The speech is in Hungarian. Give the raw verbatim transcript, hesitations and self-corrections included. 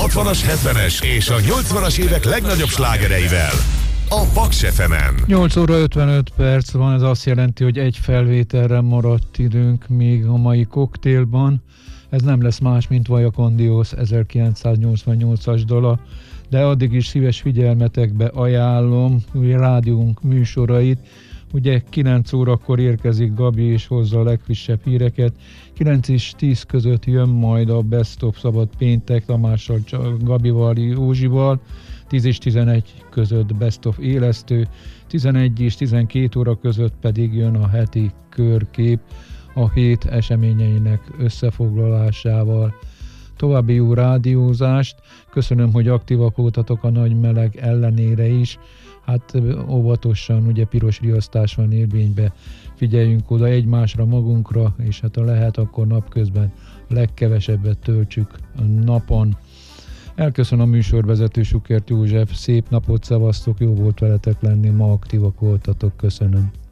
hatvanas, hetvenes és a nyolcvanas évek legnagyobb slágereivel. A Paks ef emen. nyolc óra ötvenöt perc van, ez azt jelenti, hogy egy felvételre maradt időnk még a mai koktélban. Ez nem lesz más, mint Vajakondios ezerkilencszáznyolcvannyolcas dala, de addig is szíves figyelmetekbe ajánlom rádiónk műsorait. Ugye kilenc órakor érkezik Gabi és hozza a legfrissebb híreket. kilenc és tíz között jön majd a Best of Szabad Péntek Tamással, Gabival, Józsival. tíz és tizenegy között Best of Élesztő, tizenegy és tizenkét óra között pedig jön a heti körkép a hét eseményeinek összefoglalásával. További jó rádiózást, köszönöm, hogy aktívak voltatok a nagy meleg ellenére is. Hát óvatosan, ugye piros riasztás van érvényben, figyeljünk oda egymásra, magunkra, és hát ha lehet, akkor napközben a legkevesebbet töltsük a napon. Elköszön a műsorvezető Sukert József, szép napot szevasztok, jó volt veletek lenni, ma aktívak voltatok, köszönöm.